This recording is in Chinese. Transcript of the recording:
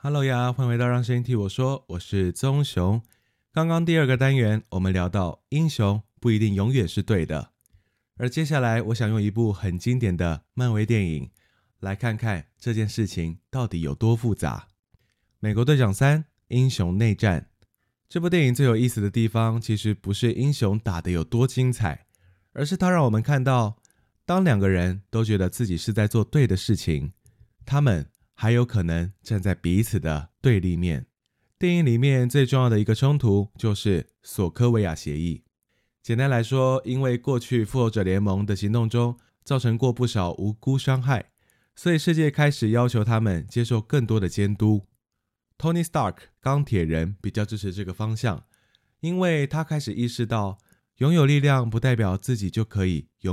Hello 呀，欢迎回到让声音替我说，我是棕熊。刚刚第二个单元，我们聊到英雄不一定永远是对的，而接下来我想用一部很经典的漫威电影来看看这件事情到底有多复杂。美国队长3：英雄内战。这部电影最有意思的地方，其实不是英雄打得有多精彩，而是它让我们看到，当两个人都觉得自己是在做对的事情，他们还有可能站在彼此的对立面。电影里面最重要的一个冲突就是索科维亚协议。简单来说，因为过去复仇者联盟的行动中造成过不少无辜伤害，所以世界开始要求他们接受更多的监督。Tony Stark 钢铁人比较支持这个方向，因为他开始意识到拥有力量不代表自己就可以拥